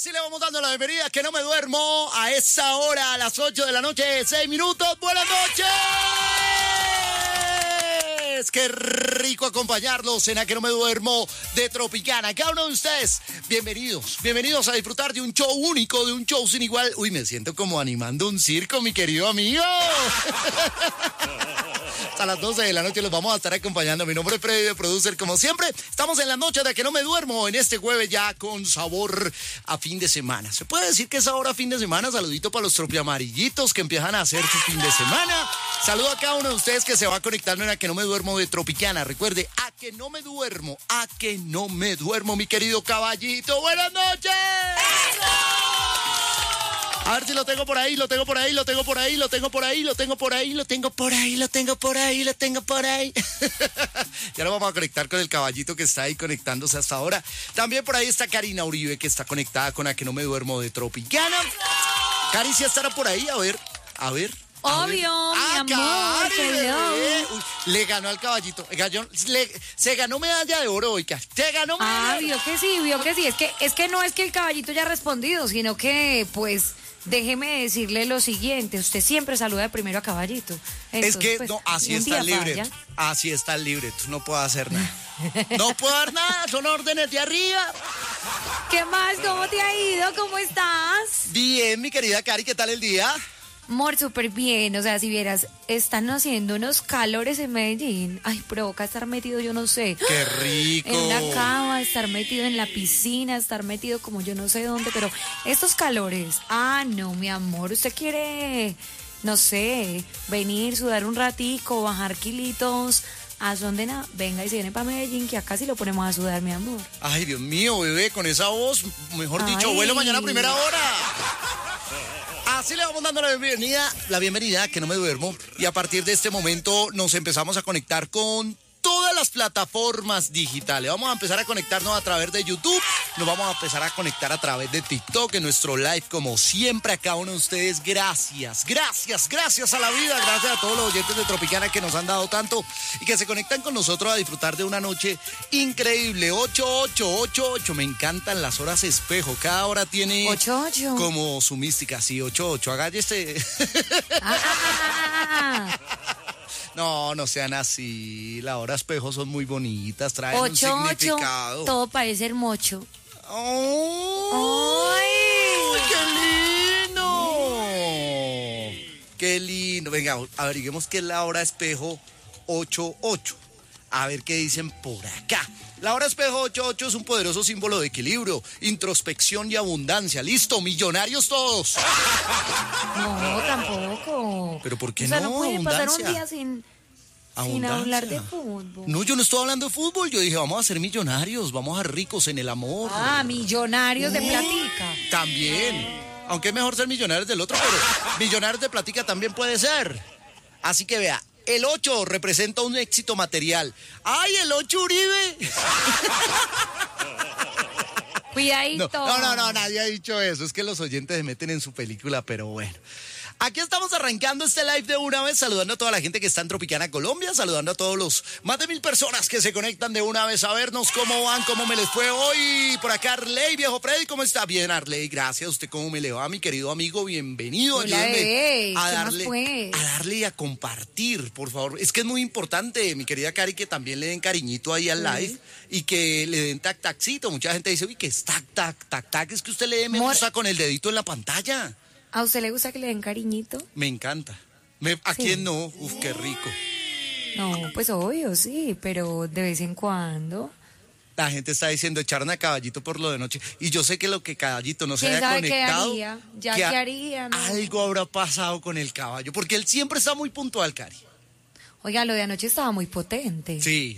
Así le vamos dando la bienvenida, que no me duermo, a esa hora, a las 8 de la noche, 6 minutos. ¡Buenas noches! ¡Qué rico acompañarlos en A Que No Me Duermo de Tropicana! Cada uno de ustedes, bienvenidos a disfrutar de un show único, de un show sin igual. Uy, me siento como animando un circo, mi querido amigo. Hasta las 12 de la noche los vamos a estar acompañando. Mi nombre es Freddy, de producer, como siempre. Estamos en la noche de A Que No Me Duermo, en este jueves ya con sabor a fin de semana. ¿Se puede decir que es ahora fin de semana? Saludito para los tropiamarillitos que empiezan a hacer su fin de semana. Saludo a cada uno de ustedes que se va conectando en A Que No Me Duermo de Tropicana. Recuerde, A Que No Me Duermo, A Que No Me Duermo, mi querido caballito. ¡Buenas noches! A ver si lo tengo por ahí. Ya lo vamos a conectar con el caballito que está ahí conectándose hasta ahora. También por ahí está Karina Uribe, que está conectada con A Que No Me Duermo de Tropicana. Cari, ¿sí estará por ahí? A ver. Obvio, mi amor. Uy, le ganó al caballito. Se ganó medalla de oro hoy, Cari. Se ganó medalla. Vio que sí. Es que no es que el caballito haya respondido, sino que, pues, déjeme decirle lo siguiente. Usted siempre saluda primero a caballito. Entonces, es que, pues, no, así está el libre. Así está el libre. No puedo hacer nada. No puedo dar nada. Son órdenes de arriba. ¿Qué más? ¿Cómo te ha ido? ¿Cómo estás? Bien, mi querida Cari. ¿Qué tal el día? Amor, súper bien, o sea, si vieras, están haciendo unos calores en Medellín. Ay, provoca estar metido, yo no sé. ¡Qué rico! En la cama, estar metido en la piscina, estar metido como yo no sé dónde, pero estos calores, no, mi amor, usted quiere, no sé, venir, sudar un ratico, bajar kilitos, ¿a dónde nada? Venga y se viene para Medellín, que acá sí lo ponemos a sudar, mi amor. Ay, Dios mío, bebé, con esa voz, mejor dicho, vuelo mañana a primera hora. Así le vamos dando la bienvenida, Que No Me Duermo. Y a partir de este momento nos empezamos a conectar con todas las plataformas digitales. Vamos a empezar a conectarnos a través de YouTube. Nos vamos a empezar a conectar a través de TikTok, en nuestro live, como siempre, a cada uno de ustedes. Gracias a la vida, gracias a todos los oyentes de Tropicana que nos han dado tanto y que se conectan con nosotros a disfrutar de una noche increíble. 8888, me encantan las horas espejo. Cada hora tiene 88 como su mística. Sí, 88, agállese. No sean así. Las horas espejo son muy bonitas, traen un significado. Todo parece hermoso. ¡Oh! ¡Ay! ¡Qué lindo! ¡Qué lindo! Venga, averiguemos qué es la hora espejo 88. A ver qué dicen por acá. La hora espejo 88 es un poderoso símbolo de equilibrio, introspección y abundancia. ¡Listo! ¡Millonarios todos! No, tampoco. ¿Pero por qué no? O sea, no pueden pasar un abundancia? día sin hablar de fútbol. No, yo no estoy hablando de fútbol. Yo dije, vamos a ser millonarios, vamos a ser ricos en el amor. Millonarios de platica. También. Aunque es mejor ser millonarios del otro, pero millonarios de platica también puede ser. Así que vea, el 8 representa un éxito material. ¡Ay, el 8 Uribe! Cuidadito. No, nadie ha dicho eso. Es que los oyentes se meten en su película, pero bueno. Aquí estamos arrancando este live de una vez, saludando a toda la gente que está en Tropicana, Colombia, saludando a todos los más de 1000 personas que se conectan de una vez a vernos cómo van, cómo me les fue hoy. Por acá Arley, viejo Freddy, ¿cómo está? Bien, Arley, gracias. ¿Usted cómo me le va, mi querido amigo? Bienvenido. Hola, ayúdenme a darle y a compartir, por favor. Es que es muy importante, mi querida Cari, que también le den cariñito ahí al live y que le den tac-tacito. Mucha gente dice, uy, que es tac-tac. Es que usted le dé me gusta con el dedito en la pantalla. ¿A usted le gusta que le den cariñito? Me encanta. ¿A quién no? Uf, qué rico. No, pues obvio, sí, pero de vez en cuando. La gente está diciendo, echaron a Caballito por lo de noche. Y yo sé que lo que Caballito no se haya conectado. ¿Qué haría? ¿No? Algo habrá pasado con el caballo, porque él siempre está muy puntual, Cari. Oiga, lo de anoche estaba muy potente. Sí.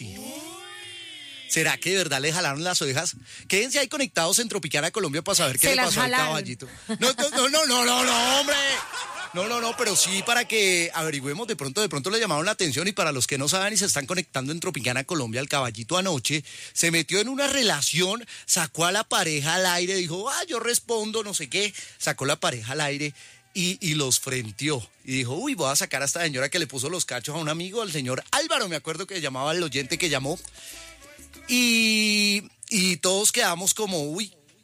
¿Será que de verdad le jalaron las orejas? Quédense ahí conectados en Tropicana Colombia para saber qué le pasó al caballito. No, hombre. No, pero sí para que averigüemos, de pronto le llamaron la atención, y para los que no saben y se están conectando en Tropicana Colombia, el caballito anoche se metió en una relación, sacó a la pareja al aire, dijo, yo respondo, no sé qué, sacó la pareja al aire y los frenteó. Y dijo, uy, voy a sacar a esta señora que le puso los cachos a un amigo, al señor Álvaro, me acuerdo que llamaba al oyente que llamó. Y todos quedamos como, uy,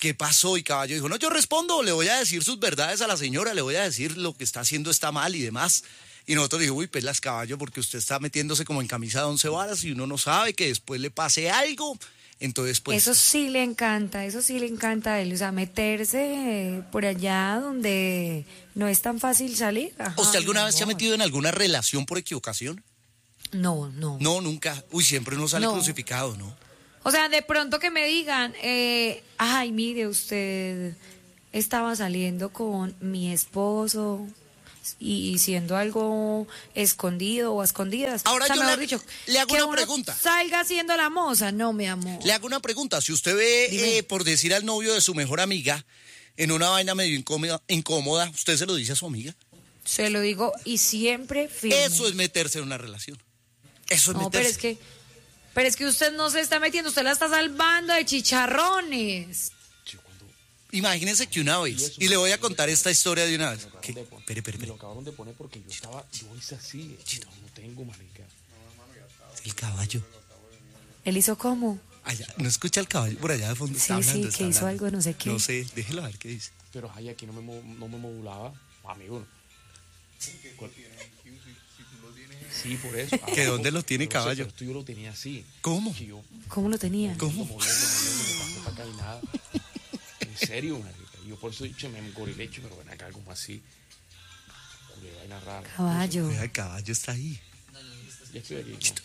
¿qué pasó? Y Caballo dijo, no, yo respondo, le voy a decir sus verdades a la señora, le voy a decir lo que está haciendo está mal y demás. Y nosotros dijimos, uy, pelas Caballo, porque usted está metiéndose como en camisa de 11 varas y uno no sabe que después le pase algo. Entonces, pues... Eso sí le encanta a él, o sea, meterse por allá donde no es tan fácil salir. Ajá, ¿Usted alguna vez se ha amor. metido en alguna relación por equivocación? No. No, nunca. Uy, siempre uno sale No. crucificado, ¿no? O sea, de pronto que me digan, ay, mire, usted estaba saliendo con mi esposo y siendo algo escondido o a escondidas. Ahora o sea, yo mejor le- dicho, le hago que una uno pregunta. salga siendo la moza, no, mi amor. Le hago una pregunta. Si usted ve, Dime. por decir al novio de su mejor amiga, en una vaina medio incómoda, ¿usted se lo dice a su amiga? Se lo digo y siempre firme. Eso es meterse en una relación. Eso es No, meterse. pero es que usted no se está metiendo, usted la está salvando de chicharrones. Imagínese que una vez, y le voy a contar esta historia de una vez. ¿Qué? Espere. Me lo acabaron de poner porque yo hice así. No tengo, marica. El caballo. ¿Él hizo cómo? Allá, ¿no escucha el caballo por allá de fondo? Está Sí, hablando, sí, está que hizo hablando. algo, no sé qué. No sé, déjelo a ver qué dice. Pero ay, aquí no me modulaba. Amigo. ¿Cuál? Sí, por eso. ¿Que dónde lo tiene, Yo no sé, caballo? pero esto yo lo tenía así. ¿Cómo? Que yo ¿Cómo lo tenía? ¿Cómo? moviendo, me pasé para acá y nada. En serio, marica. Y yo por eso he dicho, me engorilecho, pero ven acá como así. Qué vaina rara. Caballo. Vea, el caballo está ahí. Ya estoy aquí. ¿no? Chito.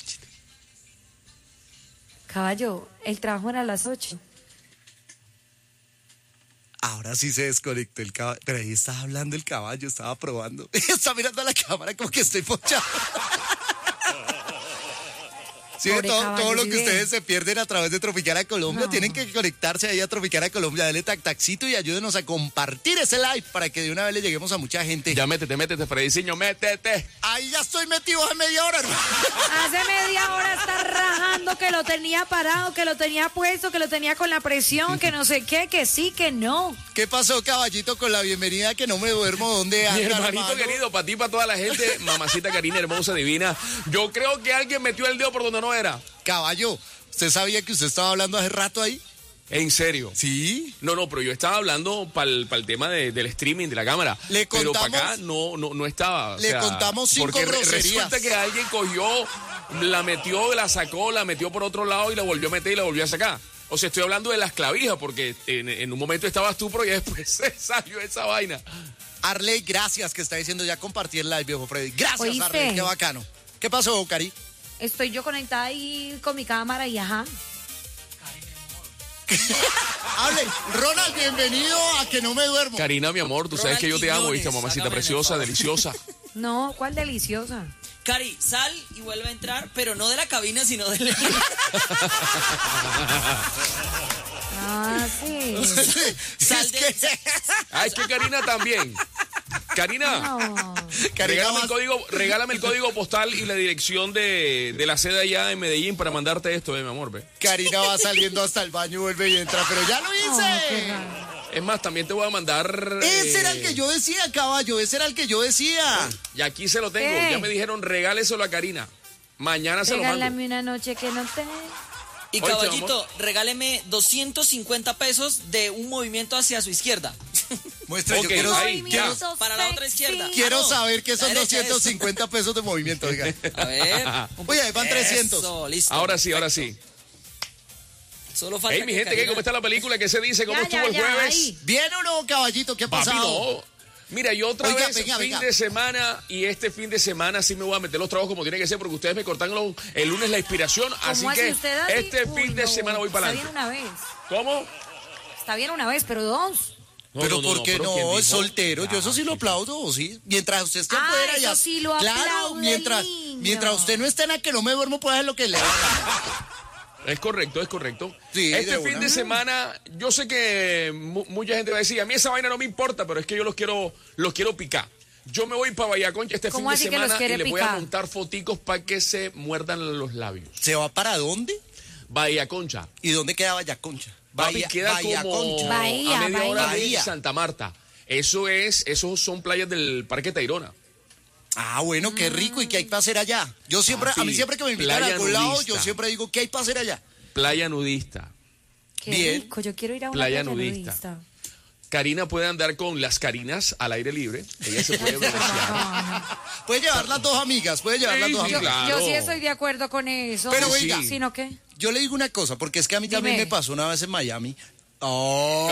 Caballo, el trabajo era a las 8. Ahora sí se desconectó el caballo. Pero ahí estaba hablando el caballo, estaba probando. Está mirando a la cámara como que estoy ponchado. Sí, Pobre todo caballo, lo ¿sí que ve? ustedes se pierden a través de Tropicana Colombia, No. tienen que conectarse ahí a Tropicana Colombia, dale taxito y ayúdenos a compartir ese live para que de una vez le lleguemos a mucha gente. Ya métete, Frediciño, métete. Ahí ya estoy metido hace media hora, hermano. Hace media hora está rajando que lo tenía parado, que lo tenía puesto, que lo tenía con la presión, que no sé qué, que sí, que no. ¿Qué pasó, caballito, con la bienvenida que no me duermo? ¿Dónde Mi anda, hermanito hermano? querido, para ti, para toda la gente, mamacita Karina, hermosa, divina. Yo creo que alguien metió el dedo por donde no era. Caballo, ¿usted sabía que usted estaba hablando hace rato ahí? En serio. Sí. No, pero yo estaba hablando para el tema del streaming, de la cámara. Le pero contamos- para acá no estaba. Le contamos 5 porque groserías. resulta que alguien cogió, la metió, la sacó, la metió por otro lado y la volvió a meter y la volvió a sacar. O sea, estoy hablando de las clavijas porque en un momento estabas tú, pero ya después se salió esa vaina. Arley, gracias, que está diciendo ya compartí el live, viejo Freddy. Gracias, ¿Oíste? Arley, qué bacano. ¿Qué pasó, Cari? Estoy yo conectada ahí con mi cámara y ajá. Hable, Ronald, bienvenido a Que No Me Duermo. Karina, mi amor, tú sabes que yo te amo, Ronald ¿viste, Quiñones, mamacita hágame el preciosa, favor. deliciosa? No, ¿cuál deliciosa? Cari, sal y vuelve a entrar, pero no de la cabina, sino del... Ah, sí. Sal Es de- que- Ah, es que Karina también. Karina. No. Karina Regálame el código postal y la dirección de la sede allá en Medellín para mandarte esto, mi amor, ve. Karina va saliendo hasta el baño, vuelve y entra, pero ya lo Oh, qué hice. raro. Es más, también te voy a mandar... Ese era el que yo decía, caballo, ese era el que yo decía. Y aquí se lo tengo. ¿Qué? Ya me dijeron, regáleselo a Karina. Mañana se lo mando. Regálame una noche que no te... Y Oye, caballito, regáleme 250 pesos de un movimiento hacia su izquierda. Muestra, Ok, yo quiero, ahí, ya. Movimiento Para la otra sexy. izquierda. quiero Ah, no. saber qué son La derecha, 250 pesos de movimiento, oiga. A ver. Oye, ahí van 300. Eso, listo. Ahora sí. Solo falta Hey, mi gente, ¿qué? ¿Cómo está la película? ¿Qué se dice? ¿Cómo Ya, estuvo el ya, jueves? ahí. ¿Bien o no, caballito? ¿Qué ha Papi, pasado? no. Mira, yo otra Oiga, vez, venga, fin venga. de semana, y este fin de semana sí me voy a meter los trabajos como tiene que ser, porque ustedes me cortan el lunes la inspiración, así ¿Cómo que usted así? este Uy, fin de no. semana voy para Está bien adelante. una vez. ¿Cómo? Está bien una vez, pero dos. Pero ¿por qué pero no? ¿quién Es dijo? soltero. Yo eso sí lo aplaudo, sí. Mientras usted esté Ah, afuera, eso ya. sí lo Claro, aplaude, mientras niño. usted no esté en la Que No Me Duermo, puede hacer lo que le haga. Es correcto. Sí, Este de fin una. de semana, yo sé que mucha gente va a decir, a mí esa vaina no me importa, pero es que yo los quiero picar. Yo me voy para Vallaconcha este fin ¿Cómo de así que los semana y quiere les voy a picar? montar foticos para que se muerdan los labios. ¿Se va para dónde? Vallaconcha. ¿Y dónde queda Vallaconcha? Papi, queda como Vallaconcha. Bahía, a media hora Bahía. de Santa Marta. Esos son playas del Parque Tayrona. Ah, bueno, qué rico. ¿Y qué hay para hacer allá? Yo siempre, Papi, a mí siempre que me invitan a playa algún lado, nudista. yo siempre digo, ¿qué hay para hacer allá? Playa nudista. Qué Bien. rico, yo quiero ir a una Playa playa nudista. nudista. Karina puede andar con las Karinas al aire libre. Ella se puede beneficiar. Puede llevar las dos amigas, puede llevar las dos Sí, Yo, amigas. claro. yo sí estoy de acuerdo con eso. Pero Sí. oiga, ¿Sino qué? yo le digo una cosa, porque es que a mí también Dime. me pasó una vez en Miami. Oh.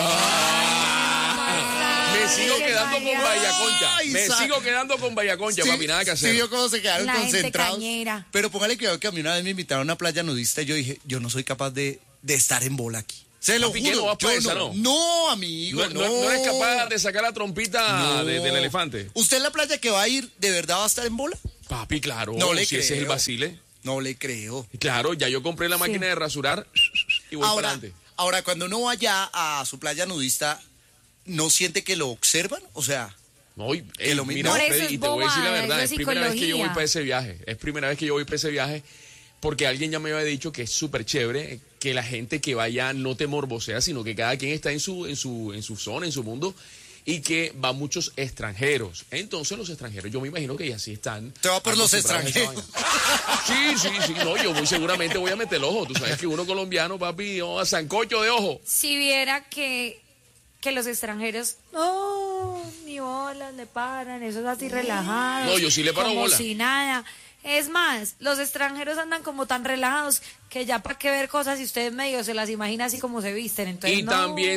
Me sigo Ay, quedando con María. Vallaconcha. Ay, Me sigo quedando con Vallaconcha, papi, nada que hacer. Sí, vio cómo se quedaron La gente concentrados. cañera. Pero póngale cuidado que a mí una vez me invitaron a una playa nudista y yo dije, yo no soy capaz de estar en bola aquí. Se lo Papi, ¿qué, juro. no vas pa' yo esa, no, no? no, amigo, No, no eres capaz de sacar la trompita No. del elefante. ¿Usted en la playa que va a ir, de verdad va a estar en bola? Papi, claro. No le si ese es el creo. vacile. No le creo. Claro, ya yo compré la máquina de rasurar y voy para Ahora, adelante. ahora, cuando uno vaya a su playa nudista, ¿no siente que lo observan? O sea, No, que lo mismo. mira, Por eso Freddy, es y te voy a decir la bobada, verdad, eso es es primera vez que yo voy psicología. para ese viaje. Es primera vez que yo voy para ese viaje porque alguien ya me había dicho que es súper chévere que la gente que vaya no te morbosea, sino que cada quien está en su zona, en su mundo, y que van muchos extranjeros. Entonces los extranjeros, yo me imagino que ya sí están. te va por los acostumbrados a esa extranjeros. vaina. Sí, no, yo seguramente voy a meter el ojo. Tú sabes que uno colombiano, papi, a sancocho de ojo. Si viera que los extranjeros, no, ni bolas le paran, eso es así relajado. No, yo sí le paro como bola. si nada. Es más, los extranjeros andan como tan relajados que ya para qué ver cosas y ustedes medio se las imagina así como se visten. Entonces, Y no. también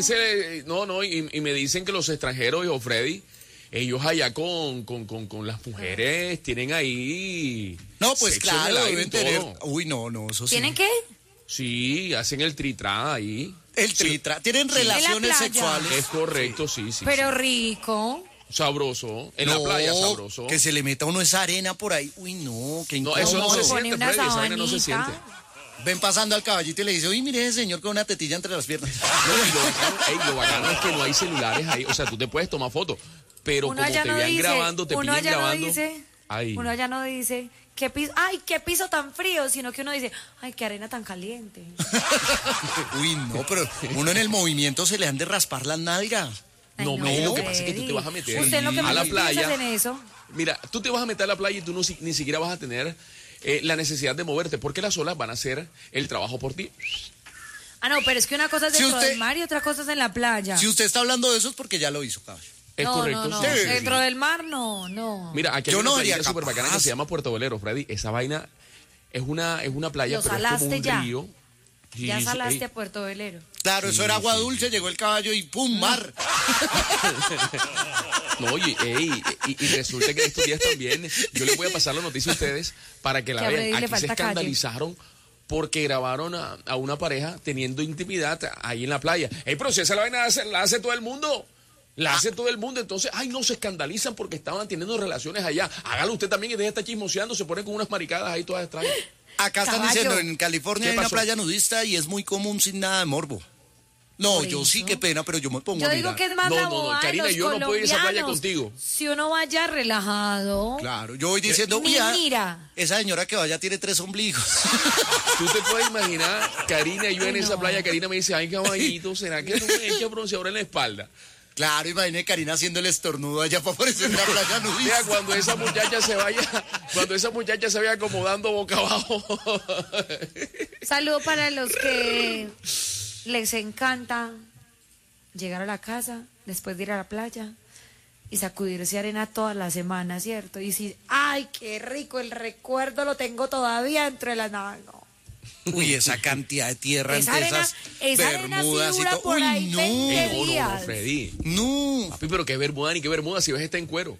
y me dicen que los extranjeros, hijo Freddy, ellos allá con las mujeres tienen ahí. No, pues sexo en claro, el aire y deben tener. todo. Uy, no, eso sí. ¿Tienen qué? Sí, hacen el tritrá ahí. El tritra. Tienen En la relaciones playa. sexuales. Es correcto, sí. Pero sí. rico. Sabroso. En la No, playa, sabroso. Que se le meta uno esa arena por ahí. Uy, no, qué No, incómodo. eso no se Se pone siente, una Freddy, esa vaina no se sabanita. siente. Ven pasando al caballito y le dice, uy, mire ese señor con una tetilla entre las piernas. No, y lo bacano es que no hay celulares ahí. O sea, tú te puedes tomar fotos, pero Uno como allá te no vean dice, grabando, te uno pillen allá grabando. no dice, Ay. uno allá no dice, qué piso tan frío, sino que uno dice, ay, qué arena tan caliente. Uy, no, pero uno en el movimiento se le han de raspar las nalgas. Ay, No, no, lo que pasa es que tú te vas a meter Usted lo que a la menos piensa playa. es en eso. Mira, tú te vas a meter a la playa y tú ni siquiera vas a tener la necesidad de moverte, porque las olas van a hacer el trabajo por ti. Ah, no, pero es que una cosa es Si dentro usted- del mar y otra cosa es en la playa. Si usted está hablando de eso es porque ya lo hizo, caballo. Es no, correcto. no, no. sí. Dentro del mar, no. Mira, aquí hay Yo una no playa haría súper bacana capaz. que se llama Puerto Velero, Freddy. Esa vaina es una playa, Lo pero es como salaste un ya. río. Sí, Ya sí, salaste ey. a Puerto Velero. Claro, eso era agua dulce, llegó el caballo y ¡pum! Mar. No, y resulta que estos días también, yo les voy a pasar la noticia a ustedes para que la Que a vean. Freddy le Aquí se falta calle. escandalizaron porque grabaron a una pareja teniendo intimidad ahí en la playa. Ey, pero si esa la vaina la hace todo el mundo. La hace todo el mundo, entonces, ay, no, se escandalizan porque estaban teniendo relaciones allá. Hágalo usted también y deje de estar chismoseando, se pone con unas maricadas ahí todas extrañas. Acá están Caballo. diciendo, en California ¿Qué hay una pasó? playa nudista y es muy común sin nada de morbo. No, Por yo sí, eso. qué pena, pero yo me pongo Yo a digo mirar. que es más No, la no, no, bobada de Karina, los yo no puedo ir a esa playa colombianos. contigo. Si uno vaya relajado. Claro, yo voy diciendo, Ni uy, ah, mira. esa señora que vaya tiene 3 ombligos. Tú te puedes imaginar, Karina y yo en Ay, esa no. playa, Karina me dice, ay, caballito, ¿será que no me echa bronceador en la espalda? Claro, imagínate Karina haciendo el estornudo allá para aparecer en la playa Mira, nudista. cuando esa muchacha se vaya acomodando boca abajo. Saludo para los que les encanta llegar a la casa después de ir a la playa y sacudirse arena toda la semana, ¿cierto? Y decir, ay, qué rico, el recuerdo lo tengo todavía entre las nalgas. No. Uy, esa cantidad de tierra Esa entre arena, esas esa arena sí bermudas y dura todo. por Uy, ahí no. 20 Ey, no, días. Freddy. No, Papi, pero qué bermuda ni qué bermuda si ves está en cuero.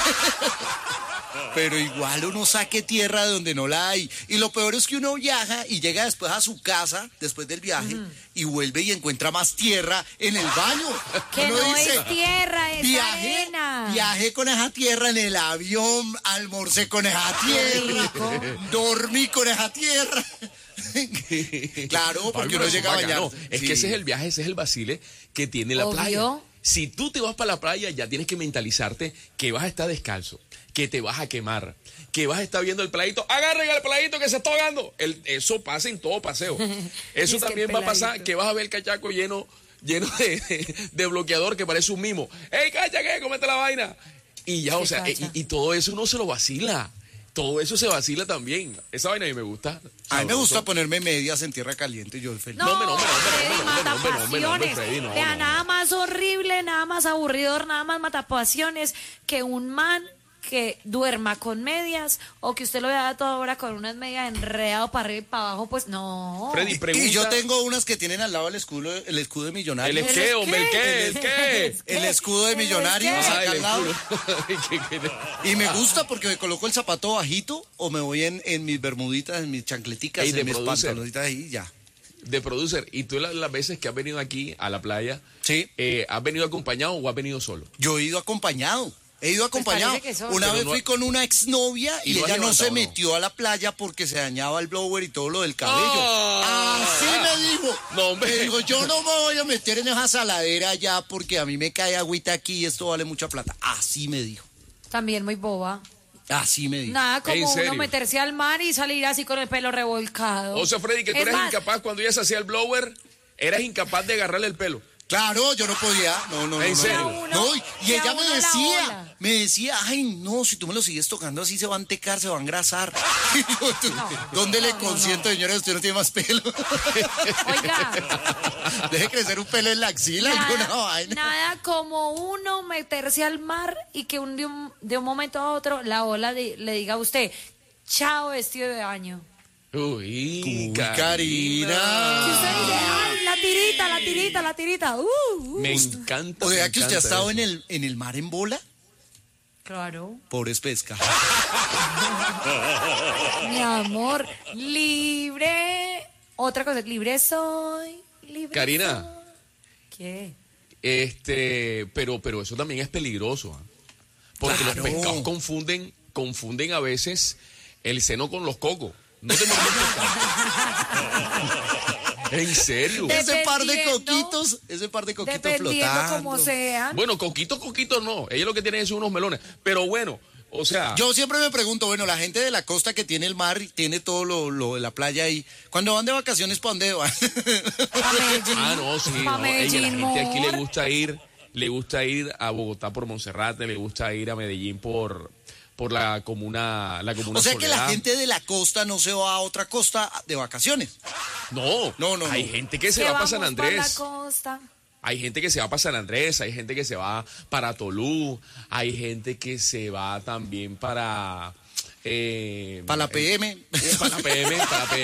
pero igual uno saque tierra de donde no la hay. Y lo peor es que uno viaja y llega después a su casa, después del viaje, y vuelve y encuentra más tierra en el baño. Que Uno no dice, es tierra, es viajé, arena. viajé con esa tierra en el avión, almorcé con esa tierra, dormí con esa tierra. Claro, Papi, porque pero uno eso llega a bacano. bañar. Es que ese es el viaje, ese es el vacile que tiene la Obvio. playa. Si tú te vas para la playa, ya tienes que mentalizarte que vas a estar descalzo, que te vas a quemar, que vas a estar viendo el peladito. Agarren al peladito que se está ahogando. Eso pasa en todo paseo. Eso Es que también va a pasar, peladito. que vas a ver el cachaco lleno de bloqueador que parece un mimo. ¡Ey, cacha, qué! ¡Cómete la vaina! Y ya, o sea, cacha. y todo eso uno se lo vacila. Todo eso se vacila también. Esa vaina a mí me gusta. A mí me gusta Sabroso. ponerme medias en tierra caliente, yo feliz. No, hombre, Freddy, hombre, matapasiones. Freddy, no, Vea, no. nada más horrible, nada más aburridor, nada más matapasiones que un man que duerma con medias o que usted lo vea a toda hora con unas medias enredado para arriba y para abajo, pues no. Freddy, pregunta. Y yo tengo unas que tienen al lado el escudo de ¿El millonario. qué, hombre? ¿El qué? ¿El qué? El escudo de ¿El millonario qué? acá Ah, el al lado. escudo. Y me gusta porque me coloco el zapato bajito o me voy en mis bermuditas, en mis chancleticas, Ey, de en mis producer. pantaloncitas ahí ya. De producer. ¿Y tú las veces que has venido aquí a la playa, Sí. has venido acompañado o has venido solo? Yo he ido acompañado. He ido acompañado. parece que son. Una Pero vez no- fui con una exnovia ¿Y y no has ella no se levantado, no? metió a la playa porque se dañaba el blower y todo lo del cabello. Ah. Así me dijo. No, hombre. Me dijo, yo no me voy a meter en esa saladera ya porque a mí me cae agüita aquí y esto vale mucha plata. Así me dijo. También muy boba. Así me dijo. Nada ¿En como serio? uno meterse al mar y salir así con el pelo revolcado. O sea, Freddy, que tú Es eres más, incapaz cuando ella se hacía el blower, eras incapaz de agarrarle el pelo. Claro, yo no podía. No. ¿En no, serio? No, Uno- No, y que a ella uno la me decía, ay, no, si tú me lo sigues tocando así se va a entecar, se va a engrasar. Y yo, ¿dónde le consiento, señora? Usted no tiene más pelo. Oiga, Deje crecer un pelo en la axila, alguna vaina. nada como uno meterse al mar y que de un momento a otro la ola le diga a usted, chao vestido de baño. Uy, Uy, Si Karina. usted dice, ay, la tirita. Me encanta. O sea me que usted ha encanta estado eso. en el mar en bola. Claro. Pobres pesca. Mi amor, libre. Otra cosa, libre soy. Libre Karina. soy. ¿Qué? Pero eso también es peligroso, ¿ah? Porque Claro. los pescados confunden a veces el seno con los cocos. No te mordes pescado. ¿En serio? Ese par de Dependiendo- coquitos Dependiendo flotando. como sean. Bueno, coquitos no. Ellos lo que tienen son unos melones. Pero bueno, o sea. Yo siempre me pregunto, bueno, la gente de la costa que tiene el mar y tiene todo lo de la playa ahí, cuando van de vacaciones, ¿para dónde van? Pa' Medellín. No, sí. Pa' No. Ey, Medellín, la gente aquí amor. le gusta ir a Bogotá por Monserrate, le gusta ir a Medellín por la comuna O sea que la Soledad. gente de la costa no se va a otra costa de vacaciones. No, No. hay gente que se va para San vamos pa' la Andrés. costa. Hay gente que se va para San Andrés, hay gente que se va para Tolú, hay gente que se va también para... Para la PM. Para la PM,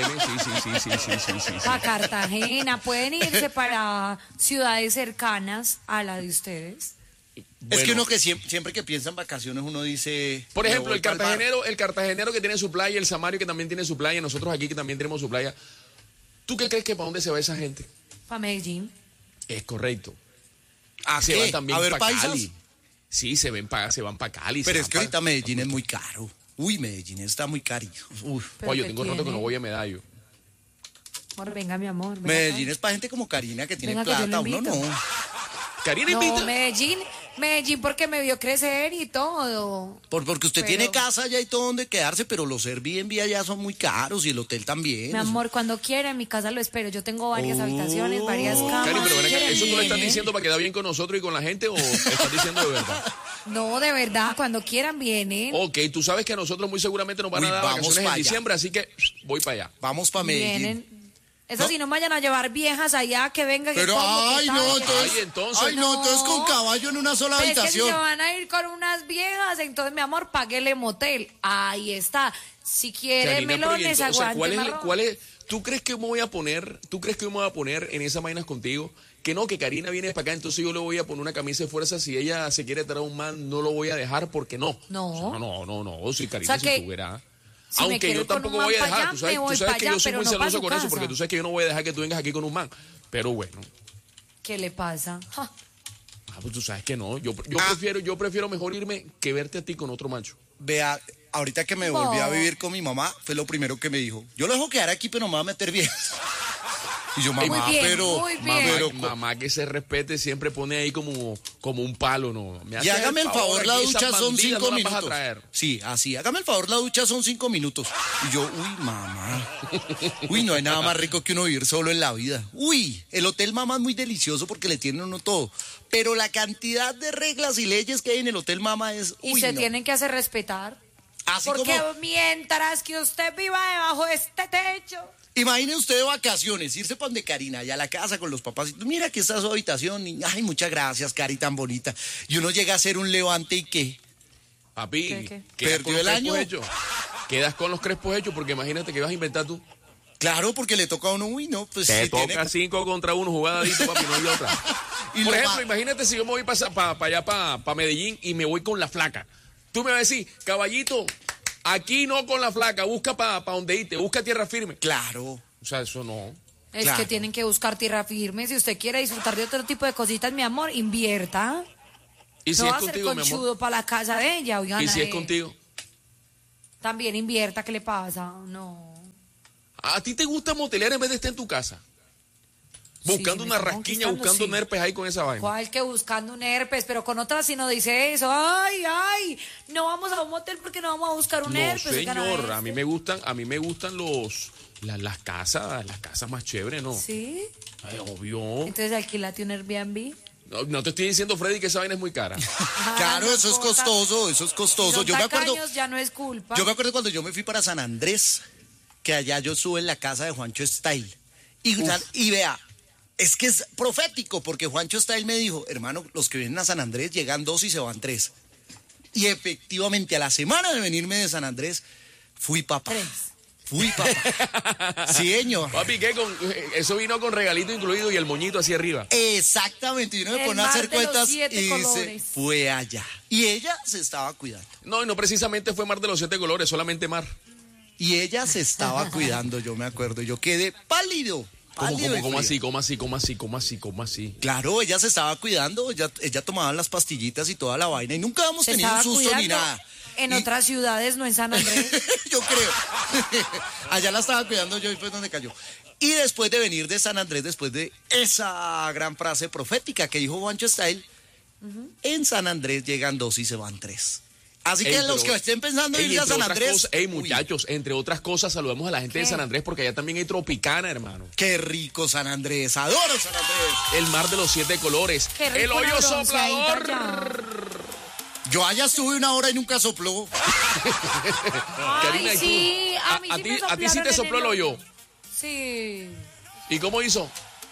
sí. Para Cartagena. Pueden irse para ciudades cercanas a la de ustedes. Es Bueno, que uno que siempre que piensa en vacaciones uno dice... por me ejemplo, voy el pa'l mar. cartagenero que tiene su playa, el samario que también tiene su playa, nosotros aquí que también tenemos su playa. ¿Tú qué crees que para dónde se va esa gente? Para Medellín. Es correcto. ¿A Se qué? van también ¿A ver para paisas? Cali. Sí, se van para Cali. Pero se es van que pa- ahorita Medellín es muy caro. Uy, Medellín está muy caro. Uy. ¿Pero Oye, yo qué tengo rato que tiene? no voy a Medallo. Amor, venga, mi amor. venga Medellín acá. es para gente como Karina que tiene Venga, que yo plata. lo Uno invito. no. Karina No, invita. Medellín porque me vio crecer y todo. Porque usted Pero- tiene casa allá y todo donde quedarse, pero los Airbnb allá son muy caros y el hotel también. Mi amor, cuando quiera en mi casa lo espero. Yo tengo varias habitaciones, varias camas. Cari, pero ven acá, ¿Quiere? ¿eso tú lo estás Viene. diciendo para quedar bien con nosotros y con la gente o estás diciendo de verdad? No, de verdad, cuando quieran vienen. Ok, tú sabes que a nosotros muy seguramente nos van Uy, a dar vamos vacaciones pa' en allá. diciembre, así que voy para allá. Vamos para Medellín. Vienen. Eso ¿No? sí, no vayan a llevar viejas allá, que vengan. Pero, que como, que ay, tal, no, que- entonces, Ay, entonces- ay, no, entonces con caballo en una sola Pero es que si habitación. se van a ir con unas viejas, entonces, mi amor, páguele motel. Ahí está. Si quiere Karina, pero melones, o sea, aguante ¿cuál es? ¿Tú crees que me voy a poner en esas vainas contigo? Que no, que Karina viene para acá, entonces yo le voy a poner una camisa de fuerza. Si ella se quiere traer un man, no lo voy a dejar porque no. No. O sea, no. Si Karina, O sea si que tú verás. si me Aunque quiero yo ir con tampoco un man voy a pa' dejar, allá, tú sabes, me voy tú sabes pa' que allá, yo soy pero muy no pa' celoso su con eso, casa. porque tú sabes que yo no voy a dejar que tú vengas aquí con un man. Pero bueno, ¿Qué le pasa? Ja. pues tú sabes que no. Yo prefiero mejor irme que verte a ti con otro macho. Vea, ahorita que me No. volví a vivir con mi mamá, fue lo primero que me dijo. Yo lo dejo quedar aquí, pero no me va a meter bien. Y yo, mamá, Muy bien, pero... muy bien. Mamá, pero- mamá que se respete siempre pone ahí como un palo, ¿no? Me Y hace hágame el favor, la aquí esas ducha son bandidas 5 no las vas a minutos. traer. Sí, así. Hágame el favor, la ducha son 5 minutos. Y yo, uy, mamá. Uy, no hay nada más rico que uno vivir solo en la vida. Uy, el hotel mamá es muy delicioso porque le tienen a uno todo. Pero la cantidad de reglas y leyes que hay en el hotel mamá es... Y Uy, se no. tienen que hacer respetar. Así Porque como, mientras que usted viva debajo de este techo. imagine usted de vacaciones, irse para donde Karina, allá a la casa con los papás. Y, mira, aquí está su habitación. Y, ay, muchas gracias, Cari, tan bonita. Y uno llega a hacer un levante y ¿qué? Papi, ¿Qué? quedas ¿Perdió con los el año? crespos hechos. Quedas con los crespos hechos porque imagínate que vas a inventar tú. Claro, porque le toca a uno, uy, no, pues Te si toca tiene... 5 contra 1, jugadadito, papi, no hay otra. Y Por lo ejemplo, ma- imagínate si yo me voy para allá, para Medellín, y me voy con la flaca. Tú me vas a decir, caballito, aquí no con la flaca, busca para donde irte, busca tierra firme. Claro. O sea, eso no. Es Claro. que tienen que buscar tierra firme. Si usted quiere disfrutar de otro tipo de cositas, mi amor, invierta. Y si No es va a ser contigo, mi amor. conchudo para la casa de ella, oigan. Y si es contigo. También invierta, ¿qué le pasa? No. ¿A ti te gusta motelear en vez de estar en tu casa? Buscando me una está rasquiña, conquistando, buscando sí. nerpes ahí con esa vaina. ¿Cuál que buscando un herpes? Pero con otras si no dice eso. Ay, ay, no vamos a un motel porque no vamos a buscar un No, herpes. oigan señor, este. a mí me gustan las casas más chéveres, ¿no? ¿Sí? Ay, obvio. Entonces alquilate un Airbnb. No te estoy diciendo, Freddy, que esa vaina es muy cara. Claro, no eso es importa. costoso, eso es Si costoso. son Yo me acuerdo, tacaños, ya no es culpa. yo me acuerdo cuando yo me fui para San Andrés, que allá yo estuve en la casa de Juancho Style. Y vea, es que es profético, porque Juancho Style me dijo, hermano, los que vienen a San Andrés llegan 2 y se van 3. Y efectivamente, a la semana de venirme de San Andrés, fui papá. 3. Fui papá. Sí, señor. Papi, ¿qué? Eso vino con regalito incluido y el moñito hacia arriba. Exactamente, y uno me El pone a mar hacer de los cuentas y 7 dice, colores. fue allá. Y ella se estaba cuidando. No, y no precisamente fue Mar de los 7 colores, solamente Mar. Y ella se estaba cuidando, yo me acuerdo. Yo quedé pálido. Pálido y ¿Cómo frío. así? Claro, ella se estaba cuidando, ella tomaba las pastillitas y toda la vaina y nunca hemos Se tenido un estaba susto ni cuidando nada. en Y- otras ciudades, no en San Andrés. yo creo. Allá la estaba cuidando yo y fue donde cayó. Y después de venir de San Andrés, después de esa gran frase profética que dijo Juancho Style, en San Andrés llegan 2 y se van 3. Así que Ey, los pero- que estén pensando en Ey, ir a entre San otras Andrés. cosas, ey, uy, muchachos, entre otras cosas, saludamos a la gente de ¿Qué? San Andrés porque allá también hay Tropicana, hermano. qué rico San Andrés, adoro San Andrés. El mar de los 7 colores. Qué rico El hoyo una bronceadita soplador. allá. Yo allá estuve 1 hora y nunca sopló. Karina, Ay, ¿y tú? sí, a mí sí me a ti sí soplaron te en sopló el hoyo. Sí. ¿Y cómo hizo?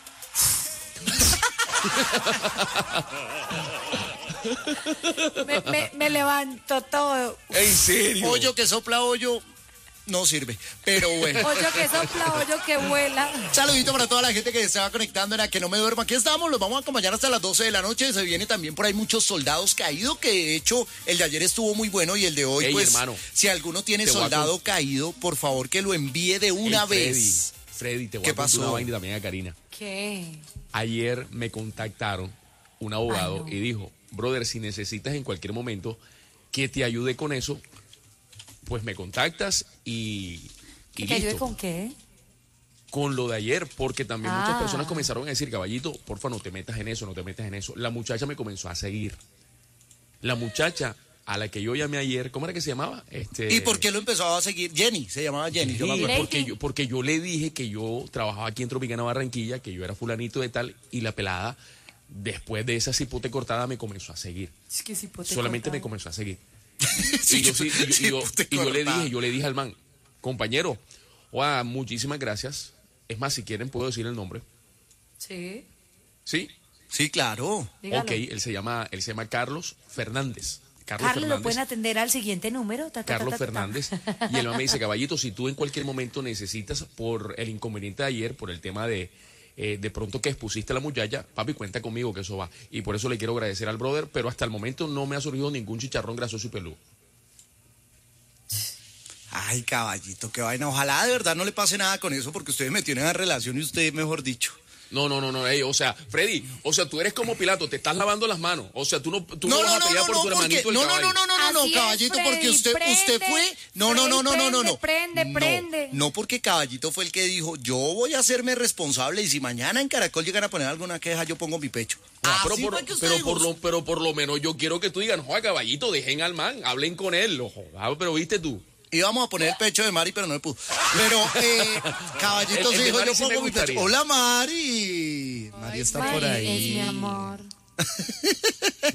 Me levanto todo. ¿En serio? Hoyo que sopla hoyo no sirve, pero bueno. Hoyo que sopla, hoyo que vuela. Saludito para toda la gente que se va conectando en A Que No Me Duermo. Aquí estamos, los vamos a acompañar hasta las 12 de la noche. Se viene también por ahí muchos soldados caídos, que de hecho el de ayer estuvo muy bueno y el de hoy, Ey, pues, hermano, si alguno tiene te voy a soldado caído, por favor que lo envíe de una vez. Freddy, te voy ¿Qué a contar pasó? una vaina también a Karina. ¿Qué? Ayer me contactaron un abogado Ay, no. y dijo, brother, si necesitas en cualquier momento que te ayude con eso, pues me contactas y ¿Que te ayude listo. con qué? Con lo de ayer, porque también muchas Ah. personas comenzaron a decir, caballito, porfa, no te metas en eso, no te metas en eso. La muchacha me comenzó a seguir. La muchacha a la que yo llamé ayer, ¿cómo era que se llamaba? ¿Y por qué lo empezó a seguir? Jenny, se llamaba Jenny. Yo me Sí, acuerdo. porque yo le dije que yo trabajaba aquí en Tropicana Barranquilla, que yo era fulanito de tal, y la pelada, después de esa cipote cortada, me comenzó a seguir. Es que si Solamente me comenzó a seguir. Sí, y yo le cortada. dije al man, compañero, oa, muchísimas gracias. Es más, si quieren puedo decir el nombre. Sí, ¿Sí? Sí, claro. dígalo. Ok, él se llama Carlos Fernández. Carlos, ¿lo pueden atender al siguiente número? Ta, ta, ta, Carlos ta, ta. Fernández. Y el man me dice, caballito, si tú en cualquier momento necesitas, por el inconveniente de ayer, por el tema de pronto que expusiste a la muchacha, papi, cuenta conmigo que eso va. Y por eso le quiero agradecer al brother, pero hasta el momento no me ha surgido ningún chicharrón grasoso y peludo. Ay, caballito, qué vaina. Ojalá de verdad no le pase nada con eso, porque ustedes me tienen en relación y usted, mejor dicho. No, ey, o sea, Freddy, o sea, tú eres como Pilato, te estás lavando las manos. O sea, tú no vas a pelear por tu porque, hermanito el no, caballo. no, Así es, caballito, porque Freddy, usted prende, fue. No. Prende. No, porque caballito fue el que dijo, yo voy a hacerme responsable y si mañana en Caracol llegan a poner alguna queja, yo pongo mi pecho. Ah, Así fue que usted pero, dijo. por lo menos yo quiero que tú digas, joder, caballito, dejen al man, hablen con él, pero viste tú. Íbamos a poner el pecho de Mari, pero no me pudo. Pero, caballito El sí de dijo, Mari yo sí me pongo mi pecho. gustaría. Hola, Mari. Mari está por Mari ahí. es mi amor.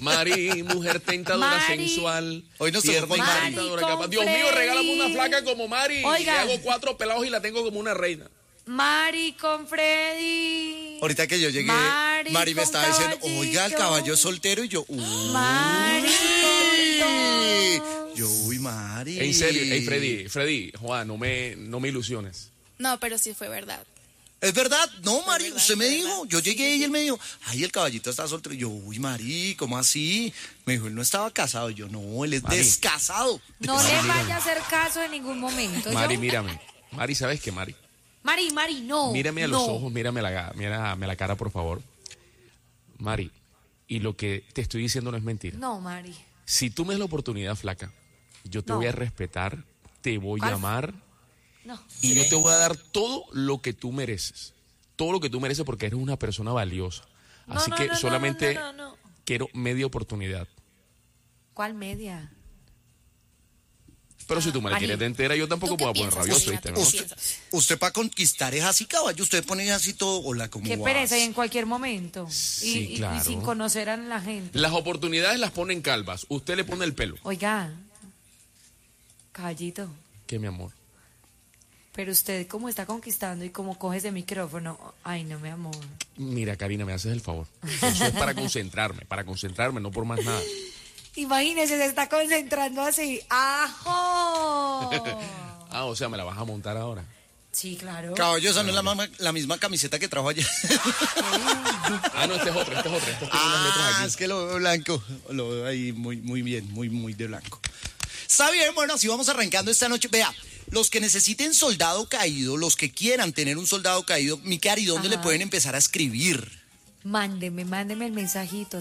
Mari, mujer tentadora, Mari. sensual. Hoy nos tocó tierna con y Mari. tentadora, Con capaz. Dios mío, Freddy. regálame una flaca como Mari. Oiga. Le hago 4 pelados y la tengo como una reina. Mari con Freddy. Ahorita que yo llegué, Mari Mari me con estaba diciendo, caballito. oiga, el caballo es soltero, y yo, Mari con dos. Yo, uy, Mari. En serio, hey, Freddy, Juan, no me ilusiones. No, pero sí fue verdad. ¿Es verdad? No, Mari, verdad, usted me es dijo. verdad. Yo llegué y él me dijo, ay, el caballito está soltero. Y yo, uy, Mari, ¿cómo así? Me dijo, él no estaba casado. Y yo, no, él es Mari. descasado. No le vaya a hacer caso en ningún momento. Mari, ¿yo? mírame. Mari, ¿sabes qué, Mari? Mari, no. Mírame a no. los ojos, mírame la cara, por favor. Mari, y lo que te estoy diciendo no es mentira. No, Mari. Si tú me das la oportunidad, flaca, yo te No. voy a respetar, te voy a ¿Cuál? amar No. y yo te voy a dar todo lo que tú mereces. Todo lo que tú mereces porque eres una persona valiosa. No, Así no, que no, no, solamente no. quiero media oportunidad. ¿Cuál media? Pero si tú me la Mari. quieres de entera, yo tampoco ¿Tú qué puedo poner piensas, rabioso, Marina? ¿viste? ¿Tú ¿no? qué Usted, piensas? usted para conquistar es así, caballo. Usted pone así todo, hola, ¿cómo Qué vas? pereza y en cualquier momento. Sí, y claro. sin conocer a la gente. Las oportunidades las ponen calvas. Usted le pone el pelo. Oiga, caballito, ¿Qué, mi amor? pero usted como está conquistando y como coge ese micrófono, ay, no, mi amor. Mira, Karina, me haces el favor. Eso es para concentrarme, no por más nada. Imagínese, se está concentrando así. ¡Ajo! Ah, o sea, me la vas a montar ahora. Sí, claro. Caballo, esa no es la misma camiseta que trajo ayer. Ah, no, este es otro. Este tiene unas letras aquí. Es que lo veo blanco. Lo veo ahí muy bien, muy de blanco. Está bien, bueno, así vamos arrancando esta noche. Vea, los que necesiten soldado caído, los que quieran tener un soldado caído, mi Cari, ¿dónde le Ajá. pueden empezar a escribir? Mándeme el mensajito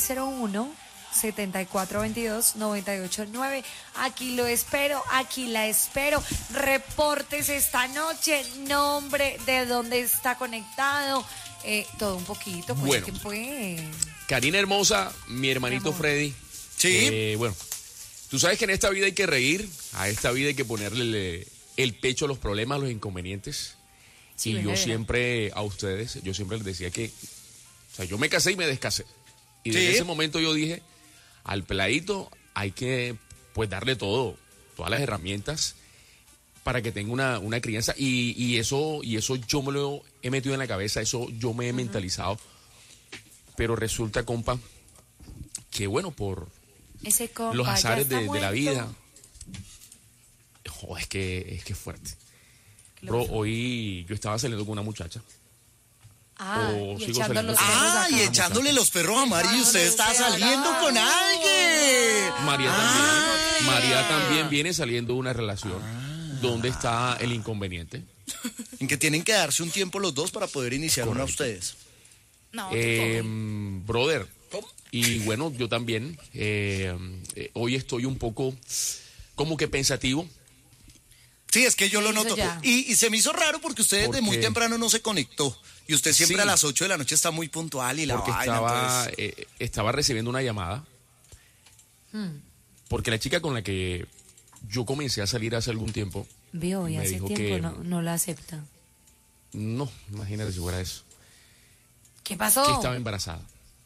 301-7422-989. Aquí lo espero, aquí la espero. Reportes esta noche, nombre, de dónde está conectado, todo un poquito. Pues, Bueno. ¿quién fue? Karina hermosa, mi hermanito amor. Freddy. Sí. Bueno, tú sabes que en esta vida hay que reír, a esta vida hay que ponerle el pecho a los problemas, a los inconvenientes. Sí, y yo verdad. siempre a ustedes, yo siempre les decía que, o sea, yo me casé y me descasé. Y desde Sí. ese momento yo dije, al peladito hay que, pues, darle todas las herramientas para que tenga una crianza. Y eso yo me lo he metido en la cabeza, eso yo me he mentalizado. Pero resulta, compa, que bueno, por Ese compa los ya azares está de la muerto. vida. Jo, es que es fuerte. ¿Qué le Bro, pasó? hoy yo estaba saliendo con una muchacha. Ah, o y sigo echando saliendo los con- perros Ah, acá. y echándole los perros a Mari, y usted está saliendo con alguien. María Ah. también. María también viene saliendo de una relación. ¿Dónde está el inconveniente? En que tienen que darse un tiempo los dos para poder iniciar una ustedes. No, Brother. Y bueno, yo también. Hoy estoy un poco como que pensativo. Sí, es que yo lo Eso noto. ya. Y se me hizo raro porque usted desde ¿Por muy qué? temprano no se conectó. Y usted siempre Sí. a las 8 de la noche está muy puntual y la Porque vaina. estaba recibiendo una llamada. Porque la chica con la que yo comencé a salir hace algún tiempo. Vio, y me hace dijo tiempo que- no la acepta. No, imagínate si fuera eso. ¿Qué pasó? Que estaba embarazada.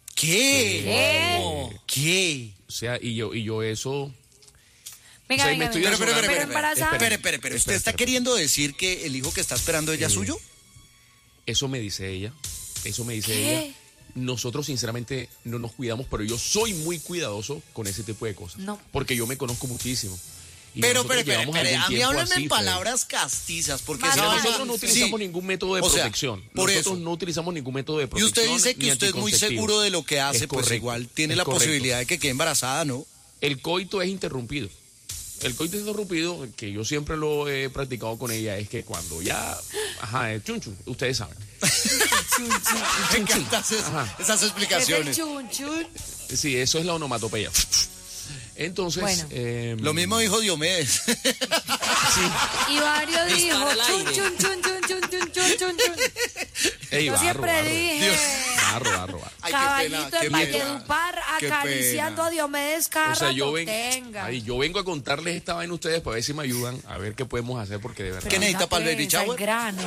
¿Qué? ¿Qué? O sea, y yo eso. Venga, O sea, venga, me estoy venga. desahogando. Pero embarazada. Espere. ¿Usted está queriendo decir que el hijo que está esperando ella es suyo? Eso me dice ella. ¿Qué? Ella. Nosotros, sinceramente, no nos cuidamos, pero yo soy muy cuidadoso con ese tipo de cosas. No. Porque yo me conozco muchísimo. Y Pero, nosotros llevamos algún a mí tiempo háblame así, en Freddy. palabras castizas, porque Más esa o vaina- Nosotros no utilizamos Sí. ningún método de O sea, protección. por Nosotros eso. no utilizamos ningún método de Y protección. usted dice que ni usted es muy anticonceptivos. seguro de lo que hace, Es pues correcto, igual tiene es la correcto. posibilidad de que quede embarazada, ¿no? El coito es interrumpido. El coito es interrumpido, que yo siempre lo he practicado con ella, es que cuando ya... Ajá, chun, ustedes saben. Me encantan Ajá. esas Es el explicaciones. chun chun. Sí, eso es la onomatopeya. Entonces... Bueno. Lo mismo dijo Diomedes. Y Mario dijo Dispara al chun aire. chun chun chun chun chun chun chun chun. Ey, Yo barro, siempre barro. dije, Barro. Ay, qué caballito pena, en qué pena. Valledupar Qué acariciando pena. a Diomedes cada O sea, yo, rato. Tenga. yo vengo a contarles esta vaina a ustedes para ver si me ayudan a ver qué podemos hacer, porque de verdad... ¿Qué necesita Venga, para el baby pues, al shower? grano.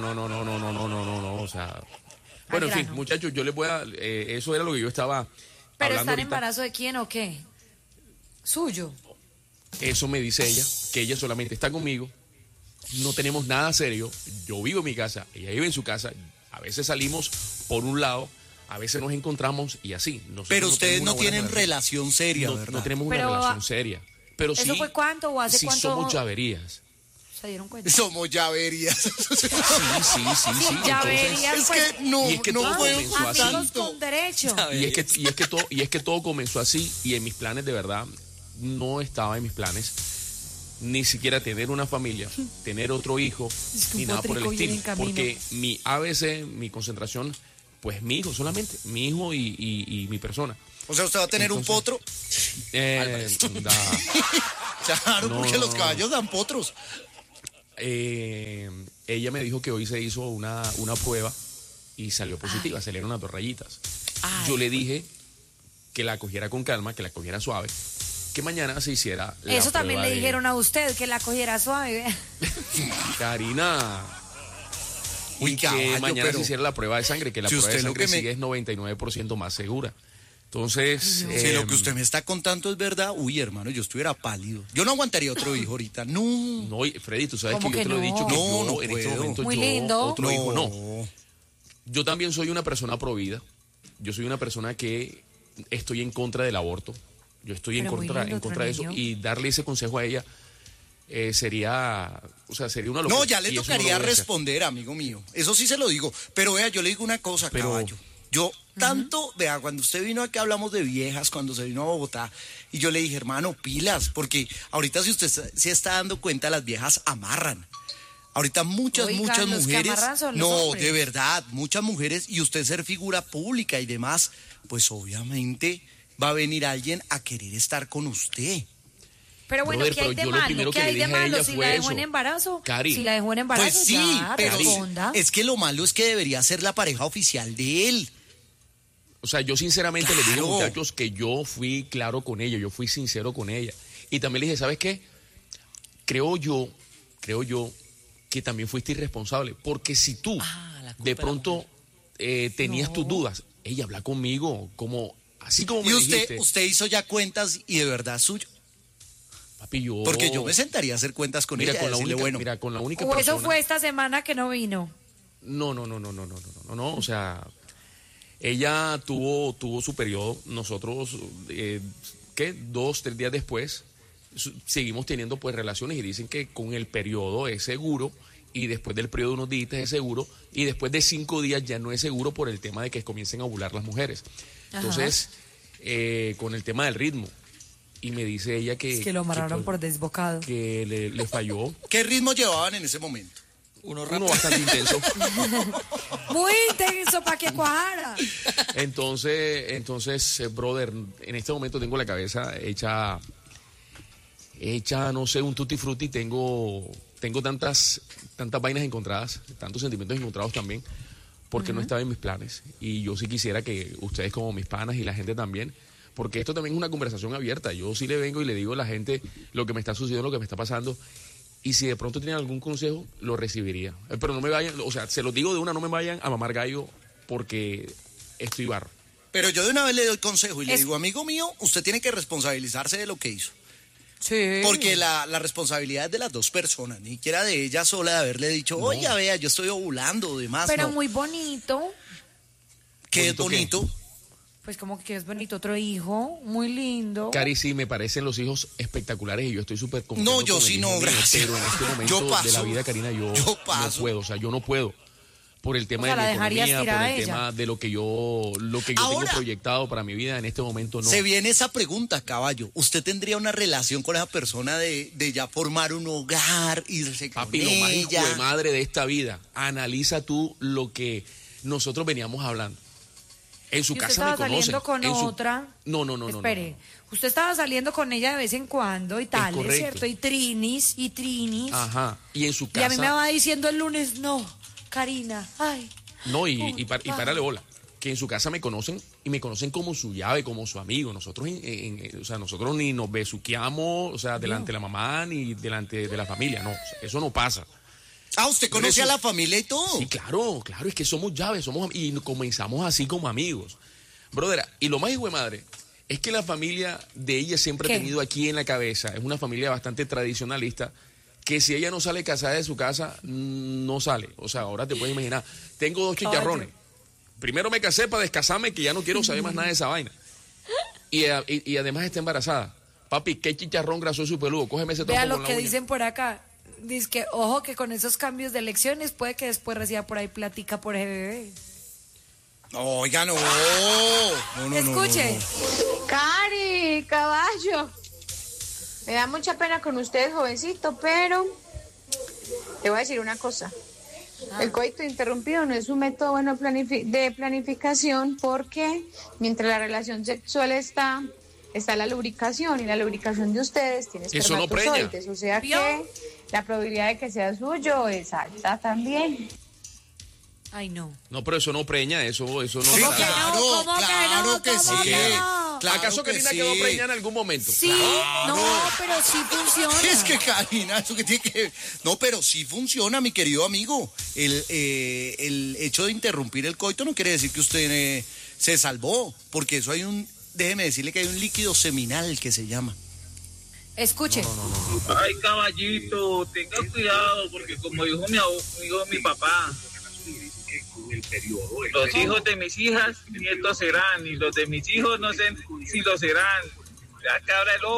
No, o sea... Bueno, en fin, grano. muchachos, yo les voy a... eso era lo que yo estaba ¿Pero hablando está en ahorita. embarazo de quién o qué? ¿Suyo? Eso me dice ella, que ella solamente está conmigo, no tenemos nada serio, yo vivo en mi casa, ella vive en su casa, a veces salimos por un lado, a veces nos encontramos y así. Nosotros Pero ustedes tenemos no una buena tienen relación seria, no, ¿verdad? no tenemos Pero, una relación seria. Pero ¿eso sí, fue cuánto o hace sí cuánto? somos llaverías. ¿Se dieron cuenta? Somos llaverías. Sí. Entonces, Llaverías, Es pues. que no, Y es que no todo fue comenzó así. Amigos tanto. con derecho. y es que todo comenzó así y en mis planes de verdad no estaba en mis planes ni siquiera tener una familia, tener otro hijo, Es que un ni nada por el potrico viene estilo. en camino. Porque mi ABC, mi concentración, pues mi hijo solamente, mi hijo y mi persona. O sea, usted va a tener un Entonces- potro. Da- Claro, No, porque no, los no. caballos dan potros. ella me dijo que hoy se hizo una prueba y salió positiva, salieron unas 2 rayitas. Ay. Yo le dije que la cogiera con calma, que la cogiera suave, que mañana se hiciera la Eso también prueba le de- dijeron a usted, que la cogiera suave. vea. Karina. Uy, Y que caballo, mañana pero se hiciera la prueba de sangre, que la si prueba de usted lo sangre que me- sigue es 99% más segura. Entonces, Si lo que usted me está contando es verdad, uy, hermano, yo estuviera pálido. Yo no aguantaría otro hijo ahorita. No. no, Freddy, tú sabes que ¿Cómo yo que te lo he dicho que no? yo No en este puedo. momento Muy yo lindo. otro hijo no. Yo también soy una persona provida. Yo soy una persona que estoy en contra del aborto. Yo estoy Pero muy lindo en contra de otro eso niño. y darle ese consejo a ella sería una locura. No, ya le Y eso no lo tocaría voy a hacer. responder, amigo mío. Eso sí se lo digo. Pero vea, yo le digo una cosa, Pero- caballo. Yo tanto, vea, cuando usted vino aquí hablamos de viejas, cuando se vino a Bogotá, y yo le dije, hermano, pilas, porque ahorita si usted se está dando cuenta, las viejas amarran. Ahorita muchas Oiga, muchas los que mujeres, amarran son los no, hombres. de verdad, muchas mujeres, y usted ser figura pública y demás, pues obviamente va a venir alguien a querer estar con usted. Pero bueno, Brother, ¿qué hay pero de yo lo malo? primero ¿Qué que hay le de dije a malo? ella Si fue la dejó eso. en embarazo. Cari. Si la dejó en embarazo, Pues sí, ya, pero responda. es que lo malo es que debería ser la pareja oficial de él. O sea, yo sinceramente le dije a los Claro. muchachos que yo fui claro con ella, yo fui sincero con ella. Y también le dije, ¿sabes qué? Creo yo que también fuiste irresponsable. Porque si tú la culpa de de la pronto tenías tus dudas, ella habla conmigo, así como me Y usted, dijiste. usted hizo ya cuentas y de verdad es suyo. Papi, yo... Porque yo me sentaría a hacer cuentas con mira, ella. con la Decirle, única, bueno, mira, con la única O eso persona... fue esta semana que no vino. No, o sea, ella tuvo su periodo, nosotros, 2, 3 días después, seguimos teniendo pues relaciones y dicen que con el periodo es seguro y después del periodo de unos días es seguro y después de 5 días ya no es seguro por el tema de que comiencen a ovular las mujeres. Entonces, con el tema del ritmo, y me dice ella que... Es que lo amarraron que, por desbocado. que le falló. ¿qué ritmo llevaban en ese momento? Uno bastante intenso. Muy intenso para que cuajara. Entonces, brother, en este momento tengo la cabeza hecha, no sé, un tutti frutti. Tengo tantas vainas encontradas, tantos sentimientos encontrados también, porque no estaba en mis planes. Y yo sí quisiera que ustedes como mis panas y la gente también, porque esto también es una conversación abierta. Yo sí le vengo y le digo a la gente lo que me está sucediendo, lo que me está pasando. Y si de pronto tienen algún consejo, lo recibiría. Pero no me vayan, o sea, se los digo de una, no me vayan a mamar gallo porque estoy barro. Pero yo de una vez le doy consejo y le Es- digo, amigo mío, usted tiene que responsabilizarse de lo que hizo. Sí. Porque la responsabilidad es de las dos personas, ni siquiera de ella sola de haberle dicho, oiga, vea, yo estoy ovulando o demás. Pero no. muy bonito. Que es ¿Bonito bonito. Pues como que es bonito otro hijo. Muy lindo. Cari, sí, me parecen los hijos espectaculares y yo estoy súper contento. No, yo con el sí hijo no, mío, gracias. Pero en este momento Yo paso. de la vida, Karina, yo Yo paso. no puedo, o sea, yo no puedo. Por el tema O sea, de la mi dejarías economía, tirada por el a ella. tema de lo que yo tengo Ahora- proyectado para mi vida, en este momento no. Se viene esa pregunta, caballo. ¿Usted tendría una relación con esa persona de ya formar un hogar, irse con Papi, lo más hijo de ella? madre de esta vida, analiza tú lo que nosotros veníamos hablando. En su ¿Y usted casa estaba me conocen. saliendo con en su- otra? No. Espere. Usted estaba saliendo con ella de vez en cuando y tal, ¿es correcto. cierto? Y trinis. Ajá. Y en su Y a mí me casa. va diciendo el lunes, no, Karina, ay. No, y Ay. párale bola. Que en su casa me conocen y me conocen como su llave, como su amigo. Nosotros, o sea, nosotros ni nos besuqueamos, o sea, delante de la mamá ni delante de la familia. No, o sea, eso no pasa. Ah, ¿usted conoce eso- a la familia y todo? Sí, claro, es que somos llaves, y comenzamos así como amigos. Brother, y lo más hijo de madre es que la familia de ella siempre ¿Qué? ha tenido aquí en la cabeza, es una familia bastante tradicionalista, que si ella no sale casada de su casa, no sale. O sea, ahora te puedes imaginar, tengo 2 chicharrones. Primero me casé para descasarme, que ya no quiero saber más nada de esa vaina. Y además está embarazada. Papi, qué chicharrón grasoso y peludo, cógeme ese Vea trompo lo con la que uña. dicen por acá. Dice que, ojo, que con esos cambios de elecciones puede que después reciba por ahí platica por ese bebé. Oiga, no. No. Escuche. Cari, caballo. Me da mucha pena con usted, jovencito, pero te voy a decir una cosa. El coito interrumpido no es un método bueno de planificación porque mientras la relación sexual está la lubricación, y la lubricación de ustedes tiene Eso no preña. espermatozoides, o sea ¿Vio? que la probabilidad de que sea suyo es alta también. Ay, no. No, pero eso no preña, eso no. Sí, ¿Cómo que no? claro, ¿Cómo que claro no? que ¿Cómo sí. que no? Claro ¿Acaso que Karina sí. quedó preñada en algún momento? Sí, no, pero sí funciona. Es que Karina, eso que tiene que... No, pero sí funciona, mi querido amigo. El hecho de interrumpir el coito no quiere decir que usted se salvó, porque eso hay déjeme decirle que hay un líquido seminal que se llama. Escuche. Ay, caballito, tenga cuidado, porque como dijo mi papá, los hijos de mis hijas, nietos serán, y los de mis hijos no sé si lo serán. Ya que ahora el